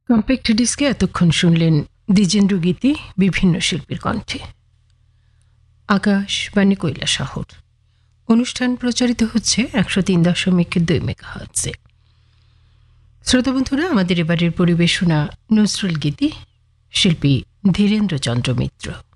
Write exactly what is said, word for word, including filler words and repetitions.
Compact ডিস্কে এতক্ষণ শুনলেন দ্বিজেন্দ্র গীতি বিভিন্ন শিল্পীর কণ্ঠে। আকাশবাণী কৈলাসহর অনুষ্ঠান প্রচারিত হচ্ছে একশো তিন দশমিক দুই মেগাহার্টজে। শ্রোতা বন্ধুরা, আমাদের এবারের পরিবেশনা নজরুল গীতি, শিল্পী ধীরেন্দ্রচন্দ্র মিত্র।